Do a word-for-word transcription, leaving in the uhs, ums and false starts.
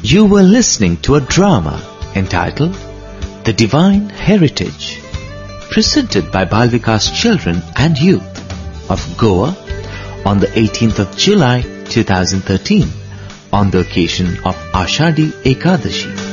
You were listening to a drama entitled The Divine Heritage, presented by Bal Vikas Children and Youth of Goa on the eighteenth of July two thousand thirteen on the occasion of Ashadi Ekadashi.